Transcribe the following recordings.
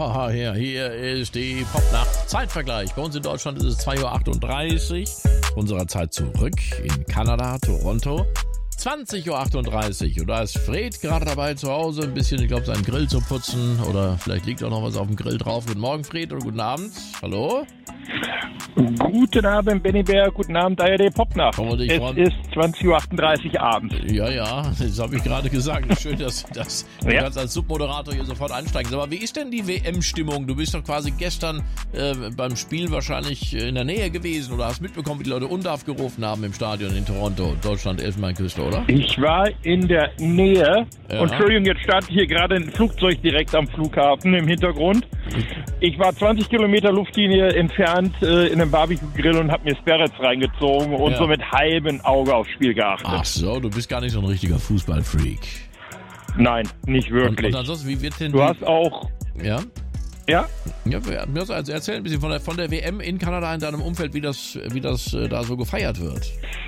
Ja, hier ist die Popnacht. Zeitvergleich. Bei uns in Deutschland ist es 2:38 Uhr. Unserer Zeit zurück in Kanada, Toronto. 20:38 Uhr. Und da ist Fred gerade dabei zu Hause, ein bisschen, ich glaube, seinen Grill zu putzen. Oder vielleicht liegt auch noch was auf dem Grill drauf. Guten Morgen, Fred, oder guten Abend. Hallo? Guten Abend, Benny Bär. Guten Abend, ARD Popnacht. Es ist 20:38 Uhr abends. Ja, das habe ich gerade gesagt. Schön, dass du kannst als Submoderator hier sofort einsteigen. Aber wie ist denn die WM-Stimmung? Du bist doch quasi gestern beim Spiel wahrscheinlich in der Nähe gewesen oder hast mitbekommen, wie die Leute UNDAF gerufen haben im Stadion in Toronto, Deutschland, Elfenbeinküste, oder? Ich war in der Nähe. Ja. Und Entschuldigung, jetzt startet hier gerade ein Flugzeug direkt am Flughafen im Hintergrund. Ich war 20 Kilometer Luftlinie entfernt in einem Barbecue-Grill und habe mir Sperrets reingezogen und so mit halbem Auge aufs Spiel geachtet. Ach so, du bist gar nicht so ein richtiger Fußballfreak. Nein, nicht wirklich. Und ansonsten, wie wird denn Du hast auch... Ja? Ja? Ja, also erzähl ein bisschen von der WM in Kanada in deinem Umfeld, wie das da so gefeiert wird.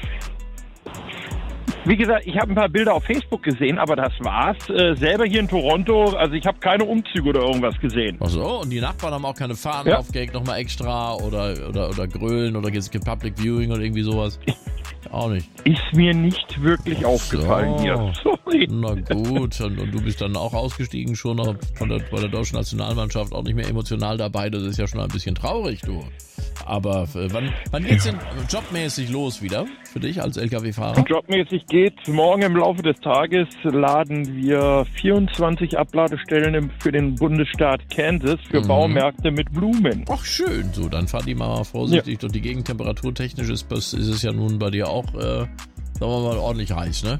Wie gesagt, ich habe ein paar Bilder auf Facebook gesehen, aber das war's. Selber hier in Toronto, also ich habe keine Umzüge oder irgendwas gesehen. Ach so, und die Nachbarn haben auch keine Fahnen aufgehängt, nochmal extra oder Grölen oder Public Viewing oder irgendwie sowas? Auch nicht. Ist mir nicht wirklich aufgefallen hier. Sorry. Na gut, und du bist dann auch ausgestiegen schon bei der deutschen Nationalmannschaft, auch nicht mehr emotional dabei. Das ist ja schon ein bisschen traurig, du. Aber wann geht's denn jobmäßig los wieder für dich als LKW-Fahrer? Jobmäßig geht's morgen im Laufe des Tages. Laden wir 24 Abladestellen für den Bundesstaat Kansas für Baumärkte mit Blumen. Ach schön, so dann fahr die mal vorsichtig. Und die Gegentemperatur technisch ist es ja nun bei dir auch, sagen wir mal, ordentlich heiß, ne?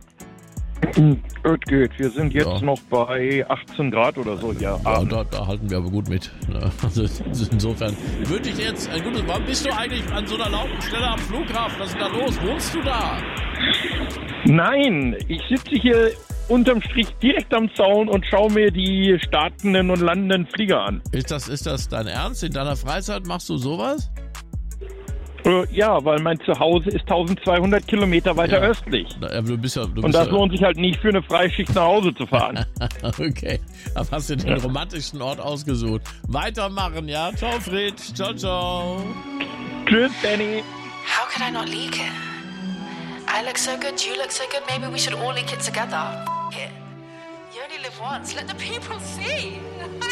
Es geht. Wir sind jetzt noch bei 18 Grad oder so hier. Ja, da halten wir aber gut mit. Also insofern wünsche ich dir jetzt ein gutes... Warum bist du eigentlich an so einer lauten Stelle am Flughafen? Was ist denn da los? Wohnst du da? Nein, ich sitze hier unterm Strich direkt am Zaun und schaue mir die startenden und landenden Flieger an. Ist das dein Ernst? In deiner Freizeit machst du sowas? Ja, weil mein Zuhause ist 1200 Kilometer weiter östlich. Und das lohnt sich halt nicht für eine Freischicht nach Hause zu fahren. Okay, aber hast du den romantischsten Ort ausgesucht. Weitermachen, ja? Ciao, Fred. Ciao, ciao. Tschüss, Benny. How could I not leak it? I look so good, you look so good, maybe we should all leak it together. F it. You only live once, let the people see.